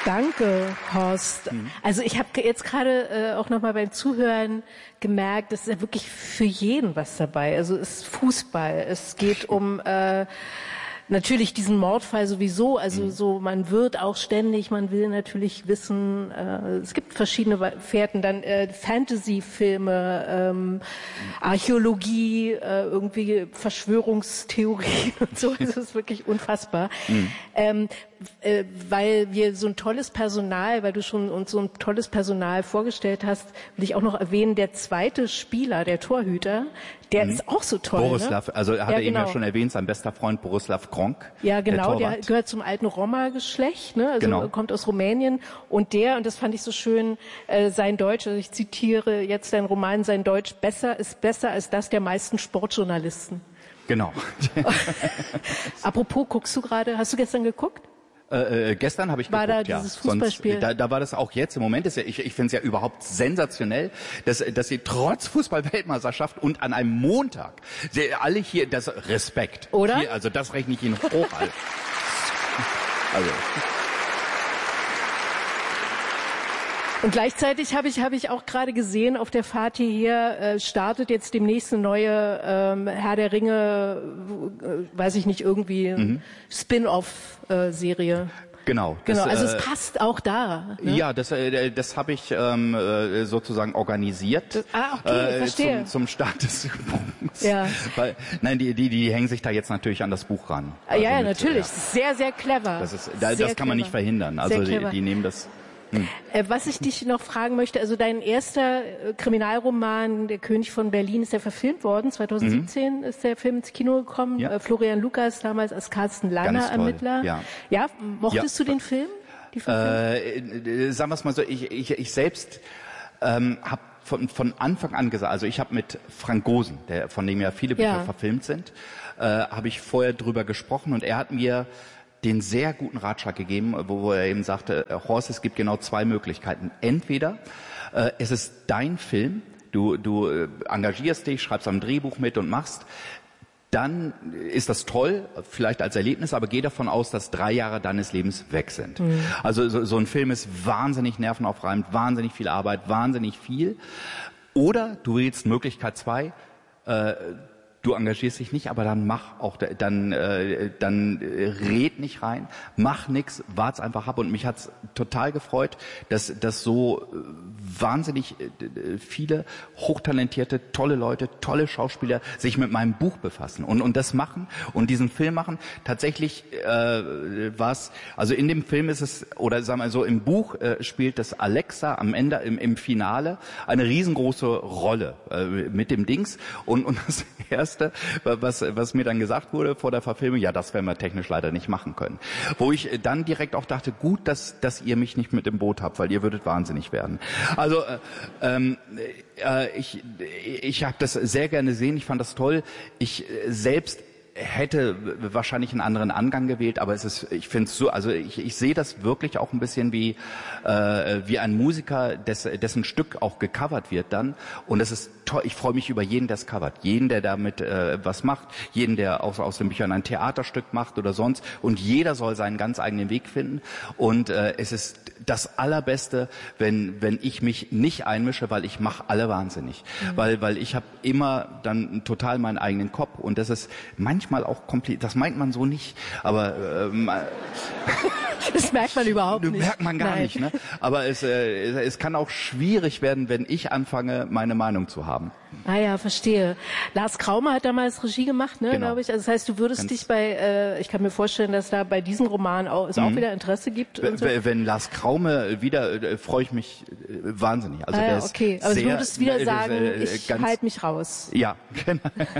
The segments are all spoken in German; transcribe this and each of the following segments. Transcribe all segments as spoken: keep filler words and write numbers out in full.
Danke, Horst. Mhm. Also ich habe jetzt gerade äh, auch nochmal beim Zuhören gemerkt, es ist ja wirklich für jeden was dabei. Also es ist Fußball, es geht um äh, natürlich diesen Mordfall sowieso, also mhm. so, man wird auch ständig, man will natürlich wissen, äh, es gibt verschiedene Fährten, dann äh, Fantasy-Filme, ähm, Archäologie, äh, irgendwie Verschwörungstheorien und so, das ist wirklich unfassbar. Mhm. Ähm, äh, weil wir so ein tolles Personal, weil du schon uns so ein tolles Personal vorgestellt hast, will ich auch noch erwähnen, der zweite Spieler, der Torhüter, der mhm. ist auch so toll. Borislav, ne? also hat ja, er eben genau. ja schon erwähnt, sein bester Freund Borislav Gronk. Ja, genau, der, der gehört zum alten Roma-Geschlecht, ne? Also genau. kommt aus Rumänien. Und der, und das fand ich so schön, äh, sein Deutsch, also ich zitiere jetzt deinen Roman, sein Deutsch besser ist besser als das der meisten Sportjournalisten. Genau. Apropos, guckst du gerade, hast du gestern geguckt? Äh, äh, gestern habe ich war geguckt, da ja. dieses Fußballspiel? Sonst, da, da war das auch jetzt. Im Moment ist ja, ich, ich finde es ja überhaupt sensationell, dass, dass sie trotz Fußball-Weltmeisterschaft und an einem Montag, sie, alle hier, das Respekt. Oder? Hier, also das rechne ich Ihnen hoch. Also. Und gleichzeitig habe ich habe ich auch gerade gesehen, auf der Fahrt hierher äh, startet jetzt demnächst eine neue ähm, Herr der Ringe, äh, weiß ich nicht, irgendwie mhm. Spin-off-Serie. Genau. Genau, das, also äh, es passt auch da. Ne? Ja, das, äh, das habe ich ähm, äh, sozusagen organisiert. Das, ah, okay, äh, verstehe. Zum, zum Start des Buchs. Ja. Weil, nein, die, die, die hängen sich da jetzt natürlich an das Buch ran. Also ja, ja, mit, natürlich. Ja. Sehr, sehr clever. Das, ist, da, sehr das kann man nicht verhindern. Also die, die nehmen das... Hm. Äh, was ich dich noch fragen möchte, also dein erster äh, Kriminalroman, Der König von Berlin, ist ja verfilmt worden. zwanzig siebzehn mhm. ist der Film ins Kino gekommen. Ja. Äh, Florian Lukas damals als Carsten Lanner Ermittler. Ja. ja, mochtest ja. du den Film? Die äh, äh, sagen wir es mal so, ich, ich, ich selbst ähm, habe von, von Anfang an gesagt, also ich habe mit Frank Gosen, der, von dem ja viele Bücher ja. verfilmt sind, äh, habe ich vorher drüber gesprochen und er hat mir den sehr guten Ratschlag gegeben, wo, wo er eben sagte, Horst, es gibt genau zwei Möglichkeiten. Entweder äh, es ist dein Film, du, du äh, engagierst dich, schreibst am Drehbuch mit und machst, dann ist das toll, vielleicht als Erlebnis, aber geh davon aus, dass drei Jahre deines Lebens weg sind. Mhm. Also so, so ein Film ist wahnsinnig nervenaufreibend, wahnsinnig viel Arbeit, wahnsinnig viel. Oder du wählst Möglichkeit zwei, äh, du engagierst dich nicht, aber dann mach auch, dann, äh, dann red nicht rein, mach nix, wart's einfach ab. Und mich hat's total gefreut, dass, dass so wahnsinnig viele hochtalentierte, tolle Leute, tolle Schauspieler sich mit meinem Buch befassen und, und das machen und diesen Film machen. Tatsächlich äh, was, also in dem Film ist es, oder sagen wir so, im Buch äh, spielt das Alexa am Ende, im, im Finale, eine riesengroße Rolle äh, mit dem Dings. Und, und das Erste, was, was mir dann gesagt wurde vor der Verfilmung, ja, das werden wir technisch leider nicht machen können. Wo ich dann direkt auch dachte, gut, dass, dass ihr mich nicht mit im Boot habt, weil ihr würdet wahnsinnig werden. Also äh, ähm, äh, ich, ich habe das sehr gerne gesehen, ich fand das toll. Ich äh, selbst hätte wahrscheinlich einen anderen Angang gewählt, aber es ist, ich finde es so, also ich, ich sehe das wirklich auch ein bisschen wie äh, wie ein Musiker, des, dessen Stück auch gecovert wird dann, und es ist toll. Ich freue mich über jeden, der es covert, jeden, der damit äh, was macht, jeden, der aus aus den Büchern ein Theaterstück macht oder sonst, und jeder soll seinen ganz eigenen Weg finden. Und äh, es ist das Allerbeste, wenn wenn ich mich nicht einmische, weil ich mache alle wahnsinnig, mhm. weil weil ich habe immer dann total meinen eigenen Kopf, und das ist manchmal Manchmal auch kompliziert, das meint man so nicht, aber ähm, das merkt man überhaupt nicht. Merkt man gar Nein. nicht, ne? Aber es, äh, es kann auch schwierig werden, wenn ich anfange, meine Meinung zu haben. Ah ja, verstehe. Lars Kraume hat damals Regie gemacht, ne, genau. glaube ich. Also das heißt, du würdest Ganz dich bei, äh, ich kann mir vorstellen, dass da bei diesem Roman auch, es mhm. auch wieder Interesse gibt. Und so. Wenn Lars Kraume wieder, äh, freue ich mich äh, wahnsinnig. Also ah, der ja, ist okay. Aber sehr, du würdest wieder äh, sagen, äh, ich ganz, halte mich raus. Ja, genau.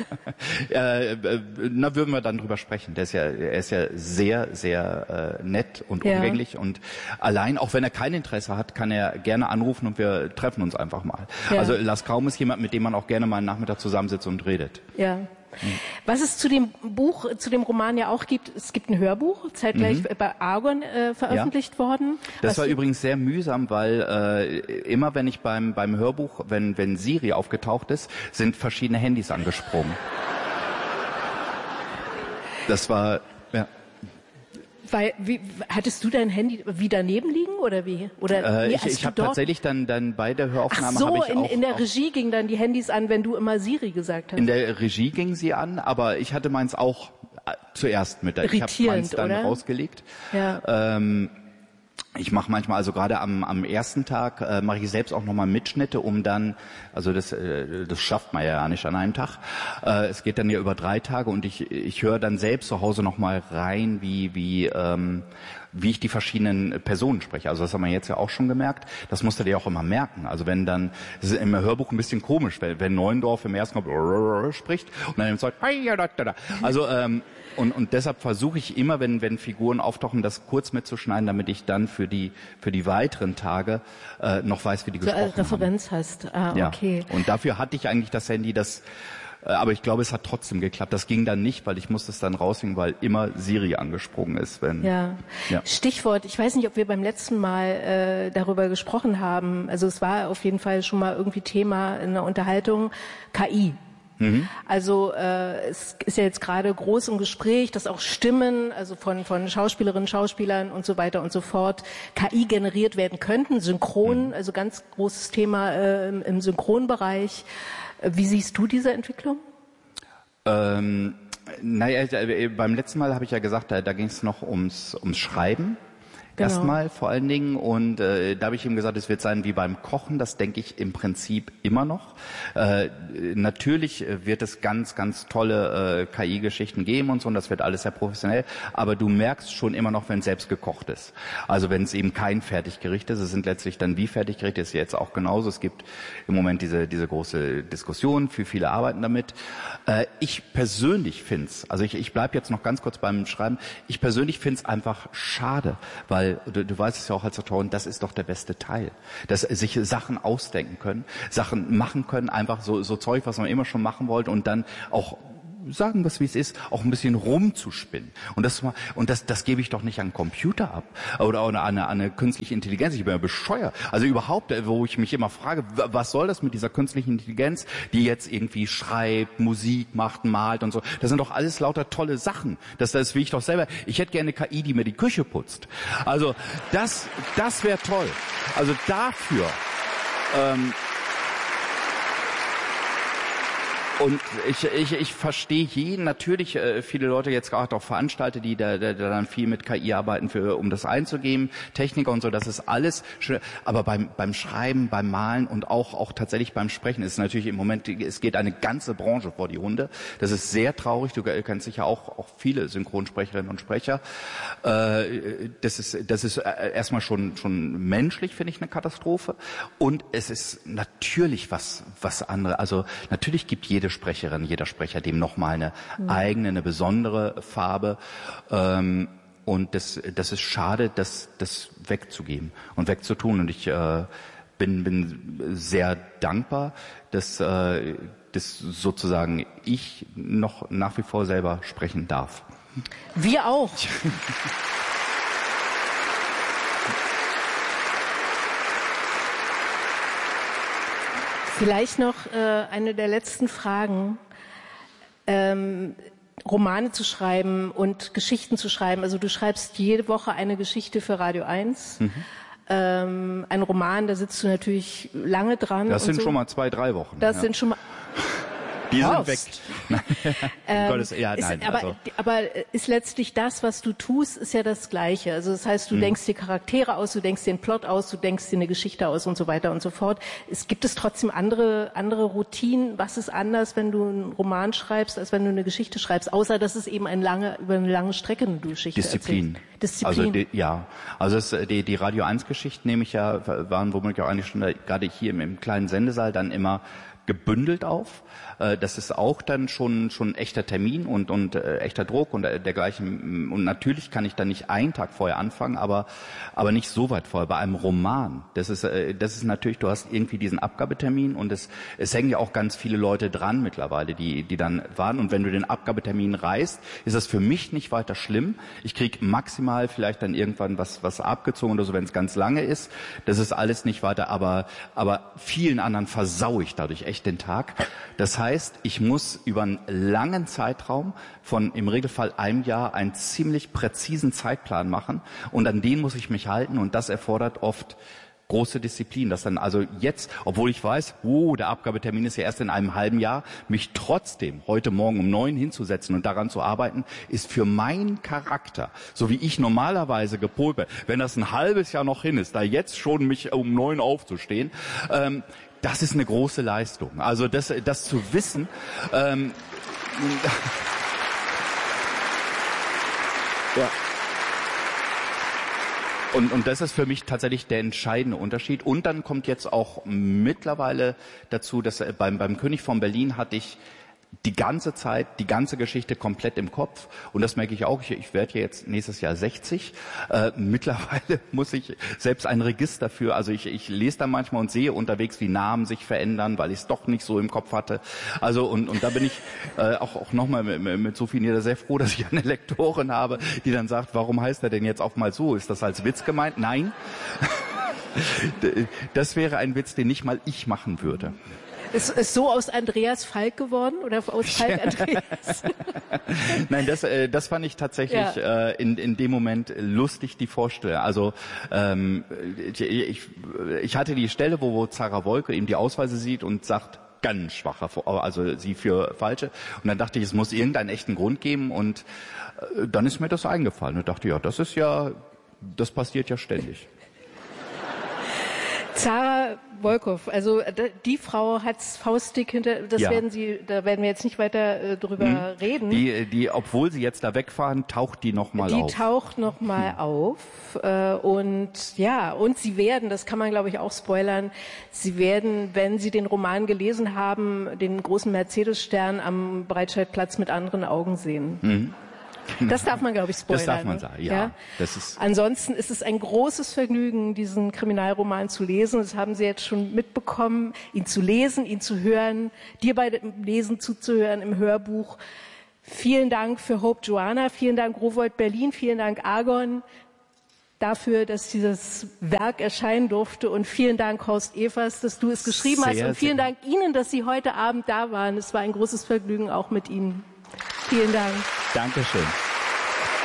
äh, äh, na, würden wir dann drüber sprechen. Der ist ja, er ist ja sehr, sehr äh, nett und ja. umgänglich, und allein, auch wenn er kein Interesse hat, kann er gerne anrufen und wir treffen uns einfach mal. Ja. Also Lars Kraume ist jemand, mit dem man auch gerne mal einen Nachmittag zusammensitzt und redet. Ja. Hm. Was es zu dem Buch, zu dem Roman ja auch gibt, es gibt ein Hörbuch, zeitgleich mhm. bei Argon äh, veröffentlicht ja. worden. Das war übrigens sehr mühsam, weil äh, immer wenn ich beim beim Hörbuch, wenn wenn Siri aufgetaucht ist, sind verschiedene Handys angesprungen. Das war ja. Weil, wie, hattest du dein Handy wie daneben liegen oder wie? Oder äh, wie, ich ich habe tatsächlich dann dann bei der Höraufnahme Ach so, habe ich in, auch, in der auch Regie gingen dann die Handys an, wenn du immer Siri gesagt hast. in der Regie ging sie an, aber ich hatte meins auch äh, zuerst mit. Ich habe meins dann oder? rausgelegt. Ja. Ähm, Ich mache manchmal, also gerade am, am ersten Tag, äh, mache ich selbst auch nochmal Mitschnitte, um dann, also das, äh, das schafft man ja nicht an einem Tag. Äh, es geht dann ja über drei Tage und ich, ich höre dann selbst zu Hause nochmal rein, wie, wie, ähm, wie ich die verschiedenen Personen spreche. Also das haben wir jetzt ja auch schon gemerkt. Das musst du dir auch immer merken. Also wenn dann, das ist im Hörbuch ein bisschen komisch, wenn, wenn Neuendorf im ersten kommt, spricht und dann im zweiten, also ähm, und, und deshalb versuche ich immer, wenn, wenn Figuren auftauchen, das kurz mitzuschneiden, damit ich dann für die, für die weiteren Tage äh, noch weiß, wie die so gesprochen als Referenz haben. hast. Ah, Ja. okay. Und dafür hatte ich eigentlich das Handy, das, äh, aber ich glaube, es hat trotzdem geklappt. Das ging dann nicht, weil ich musste es dann raushängen, weil immer Siri angesprungen ist. Wenn, Ja. ja. Stichwort, ich weiß nicht, ob wir beim letzten Mal äh, darüber gesprochen haben. Also es war auf jeden Fall schon mal irgendwie Thema in der Unterhaltung, K I. Also äh, es ist ja jetzt gerade groß im Gespräch, dass auch Stimmen, also von von Schauspielerinnen, Schauspielern und so weiter und so fort, K I generiert werden könnten, synchron, mhm. also ganz großes Thema äh, im, im Synchronbereich. Wie siehst du diese Entwicklung? Ähm, naja, beim letzten Mal habe ich ja gesagt, da, da ging es noch ums ums Schreiben. Genau. Erstmal vor allen Dingen und äh, da habe ich ihm gesagt, es wird sein wie beim Kochen, das denke ich im Prinzip immer noch. Äh, natürlich wird es ganz, ganz tolle äh, K I-Geschichten geben und so und das wird alles sehr professionell, aber du merkst schon immer noch, wenn es selbst gekocht ist. Also wenn es eben kein Fertiggericht ist, es sind letztlich dann wie Fertiggerichte, ist jetzt auch genauso. Es gibt im Moment diese diese große Diskussion, für viele arbeiten damit. Äh, ich persönlich finde es, also ich, ich bleibe jetzt noch ganz kurz beim Schreiben, ich persönlich finde es einfach schade, weil Weil du, du weißt es ja auch als Autorin, das ist doch der beste Teil, dass sich Sachen ausdenken können, Sachen machen können, einfach so, so Zeug, was man immer schon machen wollte und dann auch sagen wir es wie es ist, auch ein bisschen rumzuspinnen. Und das mal, und das, das gebe ich doch nicht an einen Computer ab oder an eine, an eine künstliche Intelligenz. Ich bin ja bescheuert. Also überhaupt, wo ich mich immer frage, was soll das mit dieser künstlichen Intelligenz, die jetzt irgendwie schreibt, Musik macht, malt und so. Das sind doch alles lauter tolle Sachen. Das, das will ich doch selber. Ich hätte gerne eine K I, die mir die Küche putzt. Also das, das wäre toll. Also dafür. Ähm, Und ich, ich, ich verstehe jeden, natürlich äh, viele Leute jetzt gerade auch Veranstalter, die da, da, da dann viel mit K I arbeiten, für, um das einzugeben, Techniker und so, das ist alles schön. Aber beim, beim Schreiben, beim Malen und auch, auch tatsächlich beim Sprechen ist natürlich im Moment, es geht eine ganze Branche vor die Hunde. Das ist sehr traurig. Du kennst sicher auch, auch viele Synchronsprecherinnen und Sprecher. Äh, das ist, das ist erstmal schon, schon menschlich, finde ich, eine Katastrophe. Und es ist natürlich was, was andere. Also natürlich gibt jede Sprecherin, jeder Sprecher dem nochmal eine mhm. eigene, eine besondere Farbe. Ähm, und das, das ist schade, das, das wegzugeben und wegzutun. Und ich äh, bin, bin sehr dankbar, dass, äh, dass sozusagen ich noch nach wie vor selber sprechen darf. Wir auch. Vielleicht noch äh, eine der letzten Fragen. Ähm, Romane zu schreiben und Geschichten zu schreiben. Also du schreibst jede Woche eine Geschichte für Radio eins. Mhm. Ähm, ein Roman, da sitzt du natürlich lange dran. Das sind so. schon mal zwei, drei Wochen. Das ja. sind schon mal... Die sind weg. ähm, Gottes, ja, ist, nein, aber, also. aber ist letztlich das, was du tust, ist ja das Gleiche. Also das heißt, du mhm. denkst dir Charaktere aus, du denkst dir einen Plot aus, du denkst dir eine Geschichte aus und so weiter und so fort. Es gibt es trotzdem andere, andere Routinen. Was ist anders, wenn du einen Roman schreibst, als wenn du eine Geschichte schreibst? Außer, dass es eben ein lange, über eine lange Strecke eine Geschichte Disziplin. erzählst. Disziplin. Also die, ja, also es, die, die Radio eins Geschichten nehme ich ja, waren womöglich auch eine Stunde, gerade hier im, im kleinen Sendesaal dann immer gebündelt auf. Das ist auch dann schon schon echter Termin und und äh, echter Druck und äh, dergleichen. Und natürlich kann ich dann nicht einen Tag vorher anfangen, aber aber nicht so weit vorher. Bei einem Roman, das ist äh, das ist natürlich, du hast irgendwie diesen Abgabetermin und es es hängen ja auch ganz viele Leute dran mittlerweile, die die dann warten. Und wenn du den Abgabetermin reißt, ist das für mich nicht weiter schlimm. Ich krieg maximal vielleicht dann irgendwann was was abgezogen oder so, wenn es ganz lange ist. Das ist alles nicht weiter, aber aber vielen anderen versau ich dadurch echt den Tag. Das heißt, ich muss über einen langen Zeitraum von im Regelfall einem Jahr einen ziemlich präzisen Zeitplan machen und an den muss ich mich halten und das erfordert oft große Disziplin, dass dann also jetzt, obwohl ich weiß, oh, der Abgabetermin ist ja erst in einem halben Jahr, mich trotzdem heute Morgen um neun hinzusetzen und daran zu arbeiten, ist für meinen Charakter, so wie ich normalerweise gepolt bin, wenn das ein halbes Jahr noch hin ist, da jetzt schon mich um neun aufzustehen, ähm, das ist eine große Leistung. Also das, das zu wissen, ähm, ja. Und, und das ist für mich tatsächlich der entscheidende Unterschied. Und dann kommt jetzt auch mittlerweile dazu, dass beim, beim König von Berlin hatte ich die ganze Zeit, die ganze Geschichte komplett im Kopf. Und das merke ich auch. Ich, ich werde ja jetzt nächstes Jahr sechzig. Äh, mittlerweile muss ich selbst ein Register für, also ich, ich lese da manchmal und sehe unterwegs, wie Namen sich verändern, weil ich es doch nicht so im Kopf hatte. Also und, und da bin ich äh, auch, auch nochmal mit, mit Sophie Nieder sehr froh, dass ich eine Lektorin habe, die dann sagt, warum heißt er denn jetzt auf mal so? Ist das als Witz gemeint? Nein. Das wäre ein Witz, den nicht mal ich machen würde. Ist, ist so aus Andreas Falk geworden oder aus Falk Andreas? Nein, das, äh, das fand ich tatsächlich ja. äh, in, in dem Moment lustig, die Vorstellung. Also ähm, ich, ich, ich hatte die Stelle, wo, wo Zara Wolke eben die Ausweise sieht und sagt, ganz schwacher, also sie für falsche. Und dann dachte ich, es muss irgendeinen echten Grund geben und äh, dann ist mir das eingefallen und dachte, ja, das ist ja, das passiert ja ständig. Zara Wolkow, also die Frau hat's faustdick hinter, das ja. werden Sie, da werden wir jetzt nicht weiter äh, drüber hm. reden. Die, die, obwohl Sie jetzt da wegfahren, taucht die noch mal die auf. Die taucht noch mal hm. auf äh, und ja, und Sie werden, das kann man glaube ich auch spoilern, Sie werden, wenn Sie den Roman gelesen haben, den großen Mercedes-Stern am Breitscheidplatz mit anderen Augen sehen. Hm. Das darf man, glaube ich, spoilern. Das darf man sagen, ja. ja? Das ist Ansonsten ist es ein großes Vergnügen, diesen Kriminalroman zu lesen. Das haben Sie jetzt schon mitbekommen, ihn zu lesen, ihn zu hören, dir bei dem Lesen zuzuhören im Hörbuch. Vielen Dank für Hope Joanna, vielen Dank Rowohlt Berlin, vielen Dank Argon dafür, dass dieses Werk erscheinen durfte und vielen Dank Horst Evers, dass du es geschrieben sehr, hast und vielen Dank Ihnen, dass Sie heute Abend da waren. Es war ein großes Vergnügen auch mit Ihnen. Vielen Dank. Dankeschön.